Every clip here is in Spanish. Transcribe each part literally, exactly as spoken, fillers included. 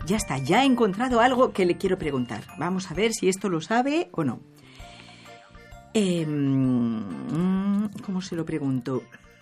ya está, ya he encontrado algo que le quiero preguntar. Vamos a ver si esto lo sabe o no. Eh, ¿Cómo se lo pregunto?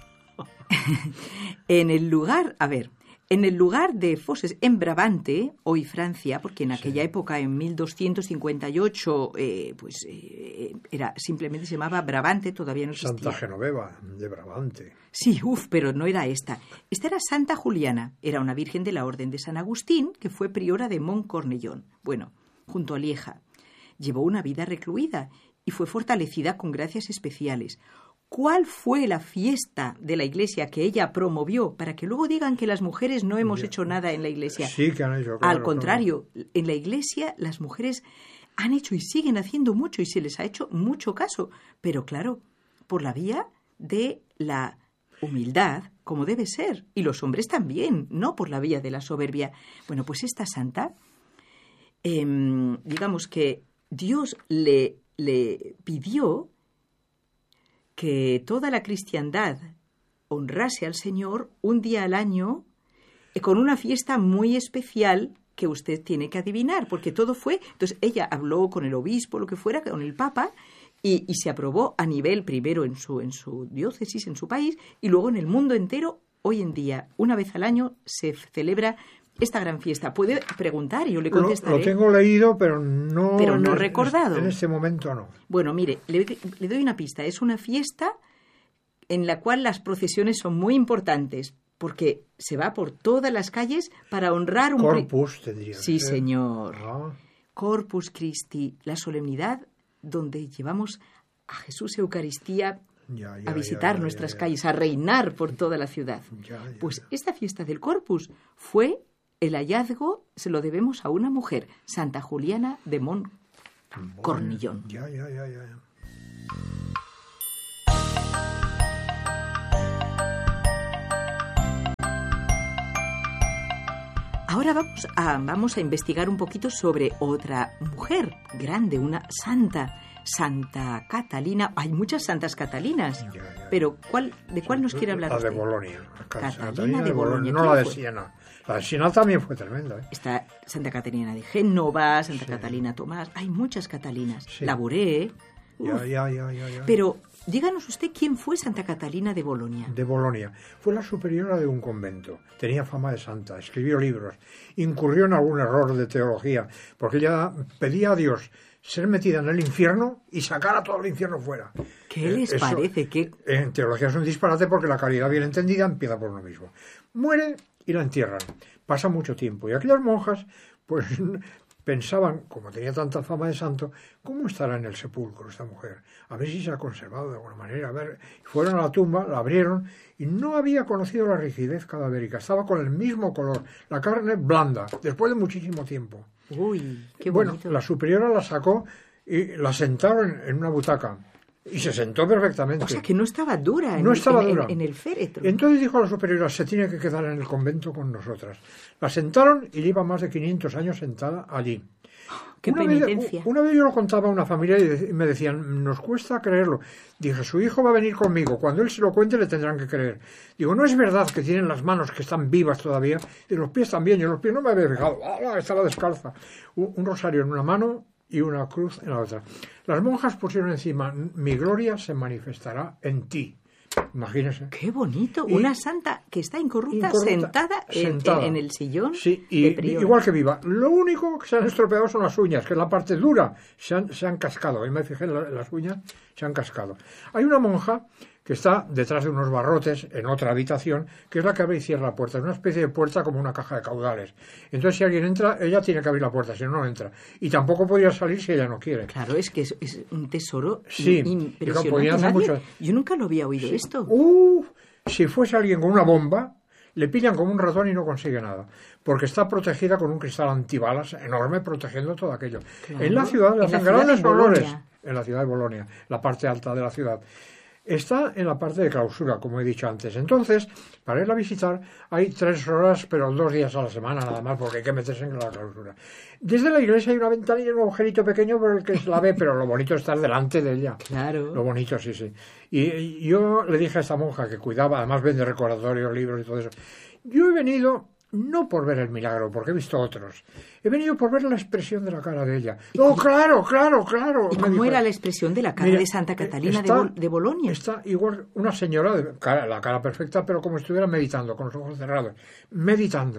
En el lugar, a ver, en el lugar de Fosses, en Brabante, hoy Francia, porque en aquella sí. época, en mil doscientos cincuenta y ocho, eh, pues eh, era simplemente se llamaba Brabante, todavía no existía. Santa Genoveva de Brabante. Sí, uff, pero no era esta. Esta era Santa Juliana, era una virgen de la Orden de San Agustín, que fue priora de Montcornellón, bueno, junto a Lieja. Llevó una vida recluida y fue fortalecida con gracias especiales. ¿Cuál fue la fiesta de la iglesia que ella promovió para que luego digan que las mujeres no hemos ya. hecho nada en la iglesia? Sí, que han hecho. Claro, Al contrario, claro. en la iglesia las mujeres han hecho y siguen haciendo mucho y se les ha hecho mucho caso. Pero claro, por la vía de la humildad, como debe ser. Y los hombres también, no por la vía de la soberbia. Bueno, pues esta santa, eh, digamos que Dios le, le pidió que toda la cristiandad honrase al Señor un día al año eh, con una fiesta muy especial que usted tiene que adivinar, porque todo fue... Entonces ella habló con el obispo, lo que fuera, con el papa, y, y se aprobó a nivel primero en su, en su diócesis, en su país, y luego en el mundo entero. Hoy en día, una vez al año, se celebra esta gran fiesta. Puede preguntar y yo le contestaré. Lo, lo tengo leído, pero no, pero no en, recordado. En este momento no. Bueno, mire, le, le doy una pista. Es una fiesta en la cual las procesiones son muy importantes, porque se va por todas las calles para honrar un... Corpus, tendría Sí, ser. señor. Ah. Corpus Christi, la solemnidad donde llevamos a Jesús Eucaristía ya, ya, a visitar ya, ya, nuestras ya, ya. calles, a reinar por toda la ciudad. Ya, ya, pues ya. esta fiesta del Corpus fue el hallazgo, se lo debemos a una mujer, Santa Juliana de Montcornellón. Ya, ya, ya, ya. Ahora vamos a, vamos a investigar un poquito sobre otra mujer grande, una santa, Santa Catalina. Hay muchas santas Catalinas, Ya, ya. pero ¿cuál, ¿de cuál nos quiere hablar La usted? de Bolonia. La Catalina, Catalina de Bolonia. No la de fue? Siena. La de Siena también fue tremenda, ¿eh? Está Santa Catalina de Génova, Santa Sí. Catalina Tomás. Hay muchas Catalinas. Sí. Laboré. Ya, ya, ya, ya, ya. Pero díganos usted quién fue Santa Catalina de Bolonia. De Bolonia. Fue la superiora de un convento. Tenía fama de santa, escribió libros, incurrió en algún error de teología, porque ella pedía a Dios ser metida en el infierno y sacar a todo el infierno fuera. ¿Qué les Eso, parece? ¿Qué? En teología es un disparate porque la caridad bien entendida empieza por uno mismo. Muere y la entierran. Pasa mucho tiempo. Y aquellas monjas, pues... pensaban, como tenía tanta fama de santo, ¿cómo estará en el sepulcro esta mujer? A ver si se ha conservado de alguna manera. A ver, fueron a la tumba, la abrieron y no había conocido la rigidez cadavérica. Estaba con el mismo color, la carne blanda, después de muchísimo tiempo. Uy, qué bueno, bonito. La superiora la sacó y la sentaron en una butaca. Y se sentó perfectamente. O sea, que no estaba dura en, no estaba en, dura. en, en el féretro. Entonces dijo a la superiora, se tiene que quedar en el convento con nosotras. La sentaron y lleva más de quinientos años sentada allí. ¡Qué una penitencia! Vez, una vez yo lo contaba a una familia y me decían, nos cuesta creerlo. Dije, su hijo va a venir conmigo. Cuando él se lo cuente le tendrán que creer. Digo, no es verdad que tienen las manos que están vivas todavía y los pies también. Yo los pies no me había fijado. ¡Ah, estaba descalza! Un, un rosario en una mano y una cruz en la otra. Las monjas pusieron encima, mi gloria se manifestará en ti. Imagínese. ¡Qué bonito! Y, Una santa que está incorrupta, incorrupta sentada, sentada. En, en el sillón. Sí, y de igual que viva. Lo único que se han estropeado son las uñas, que es la parte dura. Se han, se han cascado. Y me fijé en, la, en las uñas, se han cascado. Hay una monja que está detrás de unos barrotes en otra habitación, que es la que abre y cierra la puerta. Es una especie de puerta como una caja de caudales. Entonces, si alguien entra, ella tiene que abrir la puerta, si no, no entra. Y tampoco podría salir si ella no quiere. Claro, es que es, es un tesoro sí, impresionante. Hacer mucho... Yo nunca lo había oído sí. esto. Uh, si fuese alguien con una bomba, le pillan como un ratón y no consigue nada. Porque está protegida con un cristal antibalas enorme protegiendo todo aquello. Claro. En la ciudad le hacen grandes honores. En la ciudad de Bolonia, la parte alta de la ciudad. Está en la parte de clausura, como he dicho antes. Entonces, para irla a visitar, hay tres horas, pero dos días a la semana nada más, porque hay que meterse en la clausura. Desde la iglesia hay una ventanilla, un agujerito pequeño por el que se la ve, pero lo bonito es estar delante de ella. Claro. Lo bonito, sí, sí. Y yo le dije a esta monja que cuidaba, además vende recordatorios, libros y todo eso. Yo he venido no por ver el milagro, porque he visto otros. He venido por ver la expresión de la cara de ella. ¡Oh, claro, claro, claro! ¿Y cómo era la expresión de la cara Mira, de Santa Catalina está, de, Bol de Bolonia? Está igual una señora, de cara, la cara perfecta, pero como estuviera meditando, con los ojos cerrados. Meditando.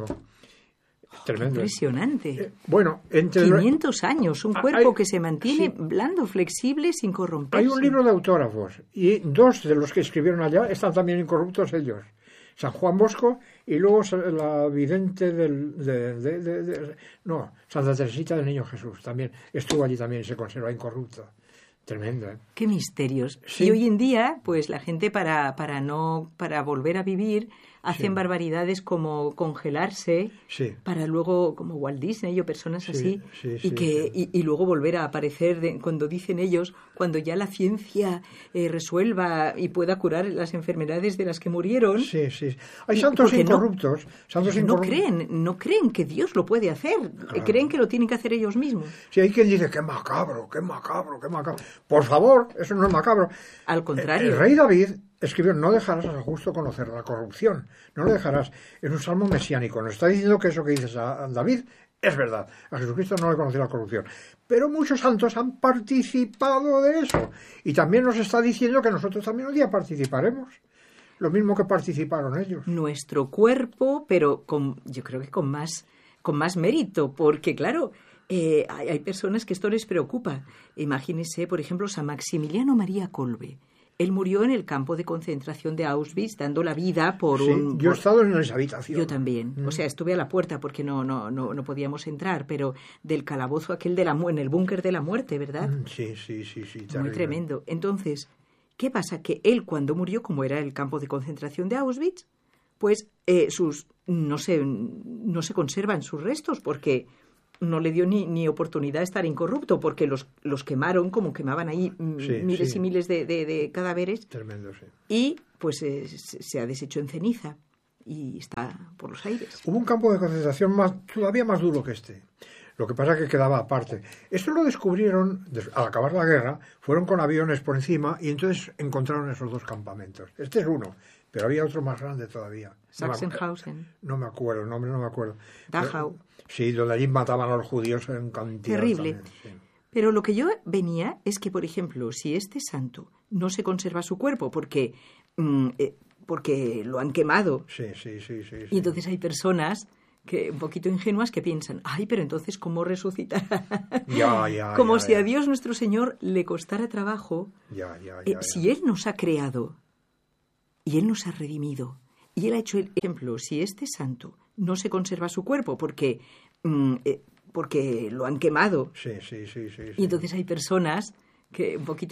Tremendo. Impresionante. Eh, bueno, entre quinientos años, un cuerpo hay, que se mantiene sí, blando, flexible, sin corromperse. Hay un libro de autógrafos y dos de los que escribieron allá están también incorruptos ellos. San Juan Bosco y luego la vidente del... De, de, de, de, no, Santa Teresita del Niño Jesús también estuvo allí también y se conserva incorrupto. Tremendo, ¿eh? Qué misterios. Sí. Y hoy en día, pues la gente para, para no para volver a vivir hacen sí. barbaridades como congelarse sí. para luego, como Walt Disney o personas sí, así, sí, y sí, que sí. Y, y luego volver a aparecer de, cuando dicen ellos, cuando ya la ciencia eh, resuelva y pueda curar las enfermedades de las que murieron. Sí, sí. Hay santos incorruptos. No, santos no incorruptos. creen, no creen que Dios lo puede hacer. Claro. Creen que lo tienen que hacer ellos mismos. Sí, hay quien dice, qué macabro, qué macabro, qué macabro. Por favor, eso no es macabro. Al contrario. El, el rey David escribió, no dejarás al justo conocer la corrupción, no lo dejarás. Es un salmo mesiánico, nos está diciendo que eso que dices a David es verdad. A Jesucristo no le conoció la corrupción. Pero muchos santos han participado de eso. Y también nos está diciendo que nosotros también un día participaremos. Lo mismo que participaron ellos. Nuestro cuerpo, pero con, yo creo que con más, con más mérito, porque claro... Eh, hay, hay personas que esto les preocupa. Imagínese, por ejemplo, San Maximiliano María Kolbe. Él murió en el campo de concentración de Auschwitz, dando la vida por sí, un... Yo he por... estado en esa habitación. Yo también. Mm. O sea, estuve a la puerta porque no, no, no, no podíamos entrar, pero del calabozo aquel de la mu en el búnker de la muerte, ¿verdad? Mm, sí, sí, sí, sí. Muy terrible. tremendo. Entonces, ¿qué pasa? Que él, cuando murió, como era el campo de concentración de Auschwitz, pues eh, sus no se, no se conservan sus restos porque... no le dio ni, ni oportunidad de estar incorrupto, porque los, los quemaron, como quemaban ahí sí, miles sí. y miles de, de, de cadáveres. Tremendo, sí. Y pues eh, se ha deshecho en ceniza y está por los aires. Hubo un campo de concentración más, todavía más duro que este. Lo que pasa es que quedaba aparte. Esto lo descubrieron, al acabar la guerra, fueron con aviones por encima y entonces encontraron esos dos campamentos. Este es uno, pero había otro más grande todavía. Sachsenhausen. No me acuerdo, el nombre no me acuerdo. Dachau. Sí, donde allí mataban a los judíos en cantidad. Terrible. También, sí. Pero lo que yo venía es que, por ejemplo, si este santo no se conserva su cuerpo porque, mm, eh, porque lo han quemado, sí, sí, sí, sí, sí. Y entonces hay personas que un poquito ingenuas que piensan, ay, pero entonces ¿cómo resucitará? Ya, ya, Como ya, si ya. a Dios nuestro Señor le costara trabajo. Ya, ya, ya, eh, ya. Si Él nos ha creado y Él nos ha redimido y Él ha hecho el ejemplo, si este santo no se conserva su cuerpo porque, mm, eh, porque lo han quemado, Sí, sí, sí, sí, sí. y entonces hay personas que un poquito